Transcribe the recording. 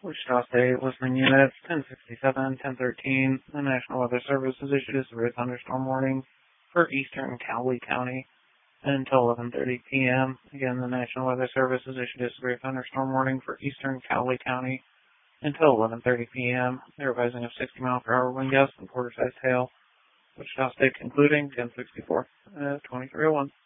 Wichita State listening units 1067, 1013. The National Weather Service has issued a severe thunderstorm warning for eastern Cowley County until 11:30 p.m. Again, the National Weather Service has issued a severe thunderstorm warning for eastern Cowley County until 11:30 p.m. They're advising of 60-mile-per-hour wind gusts and quarter-sized hail. Wichita State concluding 1064, 2301.